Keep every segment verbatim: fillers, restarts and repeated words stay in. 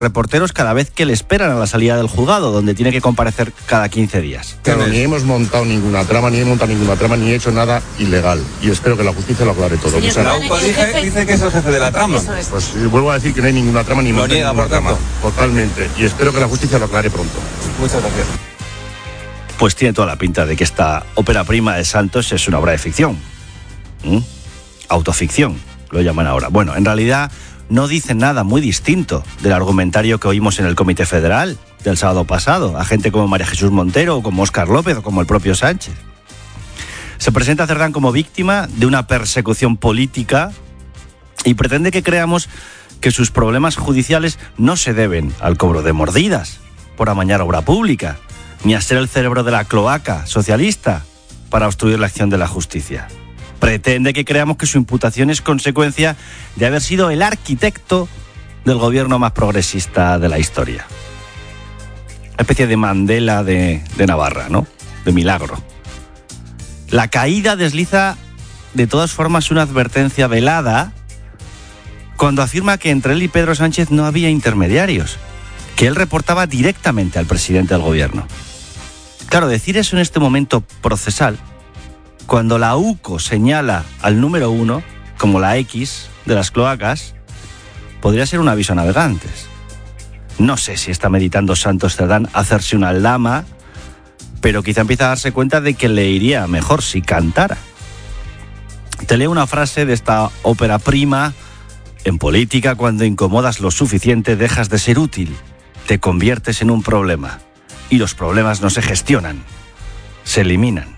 reporteros cada vez que le esperan a la salida del juzgado, donde tiene que comparecer cada quince días. Claro, ni hemos montado ninguna trama, ni he montado ninguna trama, ni he hecho nada ilegal. Y espero que la justicia lo aclare todo. Señor, la UPA dice, dice que es el jefe de la trama. Es. Pues vuelvo a decir que no hay ninguna trama, ni lo niega, ninguna por tanto. trama. Totalmente. Y espero que la justicia lo aclare pronto. Muchas gracias. Pues tiene toda la pinta de que esta ópera prima de Santos es una obra de ficción. ¿Mm? Autoficción, lo llaman ahora. Bueno, en realidad no dicen nada muy distinto del argumentario que oímos en el Comité Federal del sábado pasado, a gente como María Jesús Montero, o como Óscar López, o como el propio Sánchez. Se presenta a Cerdán como víctima de una persecución política y pretende que creamos que sus problemas judiciales no se deben al cobro de mordidas por amañar obra pública, ni a ser el cerebro de la cloaca socialista para obstruir la acción de la justicia. Pretende que creamos que su imputación es consecuencia de haber sido el arquitecto del gobierno más progresista de la historia. Una especie de Mandela de, de Navarra, ¿no? De milagro. La caída desliza de todas formas una advertencia velada cuando afirma que entre él y Pedro Sánchez no había intermediarios, que él reportaba directamente al presidente del gobierno. Claro, decir eso en este momento procesal, cuando la U C O señala al número uno, como la X de las cloacas, podría ser un aviso a navegantes. No sé si está meditando Santos Cerdán hacerse una aldama, pero quizá empieza a darse cuenta de que le iría mejor si cantara. Te leo una frase de esta ópera prima. En política, cuando incomodas lo suficiente, dejas de ser útil, te conviertes en un problema. Y los problemas no se gestionan, se eliminan.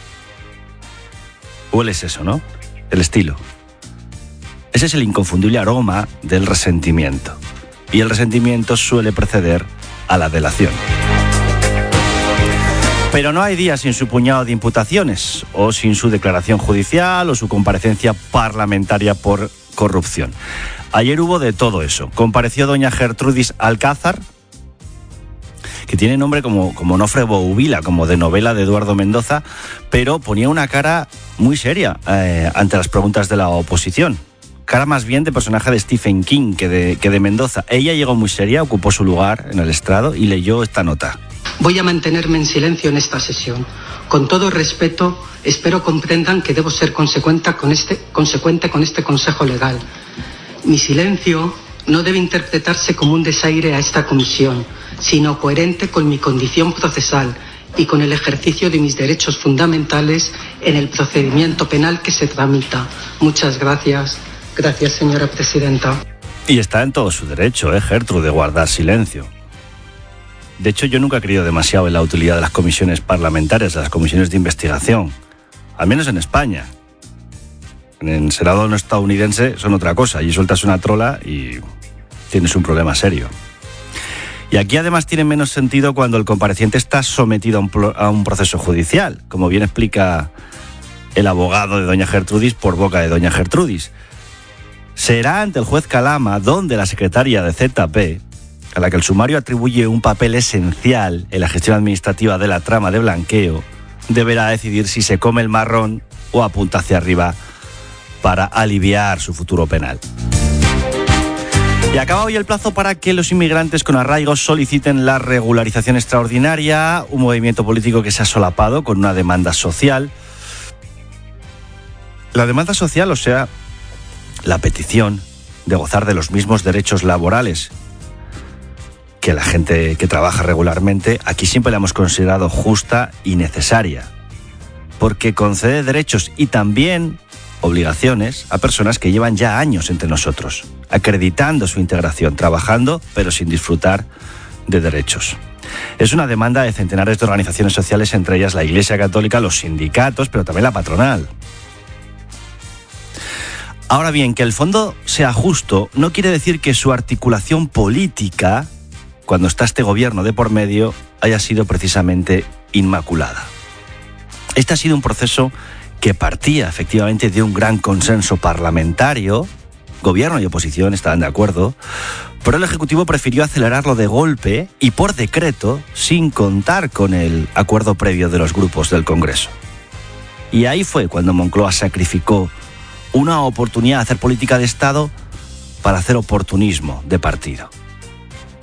Hueles eso, ¿no? El estilo. Ese es el inconfundible aroma del resentimiento. Y el resentimiento suele preceder a la delación. Pero no hay día sin su puñado de imputaciones, o sin su declaración judicial, o su comparecencia parlamentaria por corrupción. Ayer hubo de todo eso. Compareció doña Gertrudis Alcázar, que tiene nombre como, como Nofre Bouvila, como de novela de Eduardo Mendoza, pero ponía una cara muy seria eh, ante las preguntas de la oposición. Cara más bien de personaje de Stephen King que de, que de Mendoza. Ella llegó muy seria, ocupó su lugar en el estrado y leyó esta nota. Voy a mantenerme en silencio en esta sesión. Con todo respeto, espero comprendan que debo ser consecuente con este, consecuente con este consejo legal. Mi silencio no debe interpretarse como un desaire a esta comisión, sino coherente con mi condición procesal y con el ejercicio de mis derechos fundamentales en el procedimiento penal que se tramita. Muchas gracias. Gracias, señora presidenta. Y está en todo su derecho, ¿eh, Gertrude, de guardar silencio. De hecho, yo nunca he creído demasiado en la utilidad de las comisiones parlamentarias, de las comisiones de investigación, al menos en España. En el Senado no estadounidense son otra cosa, y sueltas una trola y tienes un problema serio. Y aquí además tiene menos sentido cuando el compareciente está sometido a un, a un proceso judicial, como bien explica el abogado de doña Gertrudis por boca de doña Gertrudis. Será ante el juez Calama donde la secretaria de Z P, a la que el sumario atribuye un papel esencial en la gestión administrativa de la trama de blanqueo, deberá decidir si se come el marrón o apunta hacia arriba para aliviar su futuro penal. Y acaba hoy el plazo para que los inmigrantes con arraigo soliciten la regularización extraordinaria, un movimiento político que se ha solapado con una demanda social. La demanda social, o sea, la petición de gozar de los mismos derechos laborales que la gente que trabaja regularmente, aquí siempre la hemos considerado justa y necesaria, porque concede derechos y también obligaciones a personas que llevan ya años entre nosotros, acreditando su integración, trabajando pero sin disfrutar de derechos. Es una demanda de centenares de organizaciones sociales, entre ellas la Iglesia Católica, los sindicatos, pero también la patronal. Ahora bien, que el fondo sea justo no quiere decir que su articulación política, cuando está este gobierno de por medio, haya sido precisamente inmaculada. Este ha sido un proceso que partía efectivamente de un gran consenso parlamentario, gobierno y oposición estaban de acuerdo, pero el Ejecutivo prefirió acelerarlo de golpe y por decreto, sin contar con el acuerdo previo de los grupos del Congreso. Y ahí fue cuando Moncloa sacrificó una oportunidad de hacer política de Estado para hacer oportunismo de partido.